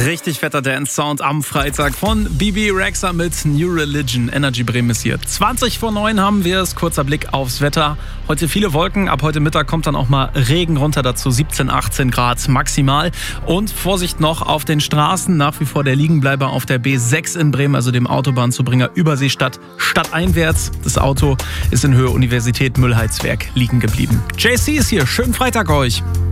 Richtig fetter Dance-Sound am Freitag von Bebe Rexha mit New Religion. Energy Bremen ist hier. 20 vor 9 haben wir es. Kurzer Blick aufs Wetter. Heute viele Wolken. Ab heute Mittag kommt dann auch mal Regen runter dazu. 17, 18 Grad maximal. Und Vorsicht noch auf den Straßen. Nach wie vor der Liegenbleiber auf der B6 in Bremen, also dem Autobahnzubringer Überseestadt stadteinwärts. Das Auto ist in Höhe Universität Müllheizwerk liegen geblieben. JC ist hier. Schönen Freitag euch.